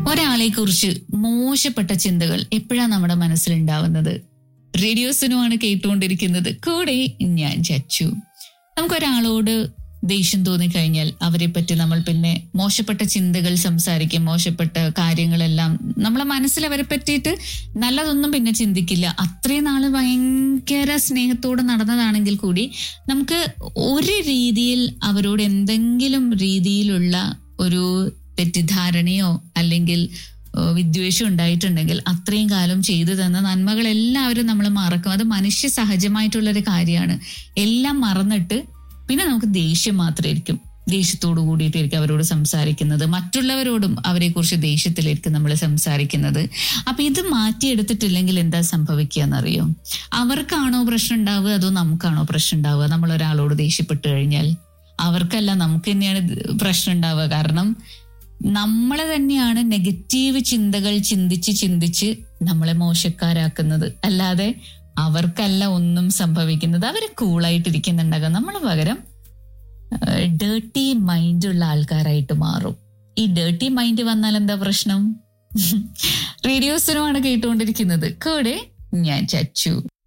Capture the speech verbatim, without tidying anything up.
ഒരാളെ കുറിച്ച് മോശപ്പെട്ട ചിന്തകൾ എപ്പോഴാണ് നമ്മുടെ മനസ്സിലുണ്ടാവുന്നത്? റേഡിയോസിനുമാണ് കേട്ടുകൊണ്ടിരിക്കുന്നത്. കൂടെ ഞാൻ ചച്ചു. നമുക്കൊരാളോട് ദേഷ്യം തോന്നിക്കഴിഞ്ഞാൽ അവരെ പറ്റി നമ്മൾ പിന്നെ മോശപ്പെട്ട ചിന്തകൾ സംസാരിക്കും. മോശപ്പെട്ട കാര്യങ്ങളെല്ലാം നമ്മളെ മനസ്സിൽ അവരെ പറ്റിയിട്ട് നല്ലതൊന്നും പിന്നെ ചിന്തിക്കില്ല. അത്രയും നാള് ഭയങ്കര സ്നേഹത്തോടെ നടന്നതാണെങ്കിൽ കൂടി നമുക്ക് ഒരു രീതിയിൽ അവരോട് എന്തെങ്കിലും രീതിയിലുള്ള ഒരു തെറ്റിദ്ധാരണയോ അല്ലെങ്കിൽ വിദ്വേഷം ഉണ്ടായിട്ടുണ്ടെങ്കിൽ അത്രയും കാലം ചെയ്തു തന്ന നന്മകൾ എല്ലാവരും നമ്മൾ മറക്കും. അത് മനുഷ്യ സഹജമായിട്ടുള്ളൊരു കാര്യമാണ്. എല്ലാം മറന്നിട്ട് പിന്നെ നമുക്ക് ദേഷ്യം മാത്രമായിരിക്കും. ദേഷ്യത്തോടു കൂടിയിട്ടായിരിക്കും അവരോട് സംസാരിക്കുന്നത്. മറ്റുള്ളവരോടും അവരെ കുറിച്ച് ദേഷ്യത്തിലായിരിക്കും നമ്മൾ സംസാരിക്കുന്നത്. അപ്പൊ ഇത് മാറ്റിയെടുത്തിട്ടില്ലെങ്കിൽ എന്താ സംഭവിക്കുക എന്നറിയോ? അവർക്കാണോ പ്രശ്നം ഉണ്ടാവുക അതോ നമുക്കാണോ പ്രശ്നം ഉണ്ടാവുക? നമ്മൾ ഒരാളോട് ദേഷ്യപ്പെട്ടു കഴിഞ്ഞാൽ അവർക്കല്ല, നമുക്ക് തന്നെയാണ് പ്രശ്നം ഉണ്ടാവുക. കാരണം നമ്മളെ തന്നെയാണ് നെഗറ്റീവ് ചിന്തകൾ ചിന്തിച്ച് ചിന്തിച്ച് നമ്മളെ മോശക്കാരാക്കുന്നത്. അല്ലാതെ അവർക്കല്ല ഒന്നും സംഭവിക്കുന്നത്. അവർ കൂളായിട്ടിരിക്കുന്നുണ്ടാകാം. നമ്മൾ പകരം ഡേർട്ടി മൈൻഡുള്ള ആൾക്കാരായിട്ട് മാറും. ഈ ഡേർട്ടി മൈൻഡ് വന്നാൽ എന്താ പ്രശ്നം? റേഡിയോസിനുമാണ് കേട്ടുകൊണ്ടിരിക്കുന്നത്. കൂടെ ഞാൻ ചച്ചു.